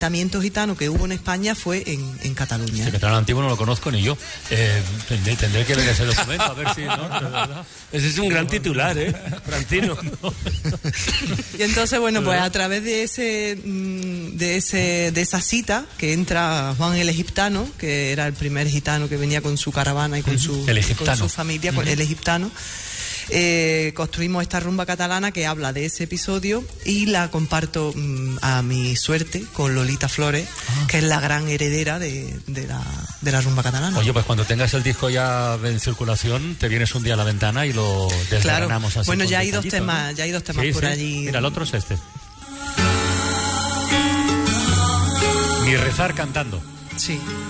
asentamiento gitano que hubo en España fue en Cataluña. El catalán antiguo no lo conozco ni yo. Tendré que ver ese documento a ver si... ¿no? Ese es un gran titular, Francino. Y entonces, bueno, pues a través de esa cita que entra Juan el Egiptano, que era el primer gitano que venía con su caravana y con su familia, con el egiptano, construimos esta rumba catalana que habla de ese episodio y la comparto a mi suerte con Lolita Flores, que es la gran heredera de la rumba catalana. Oye, pues cuando tengas el disco ya en circulación, te vienes un día a la ventana y lo desgranamos así. Bueno, ya hay dos temas, por allí. Mira, el otro es este. Ni rezar cantando. Sí.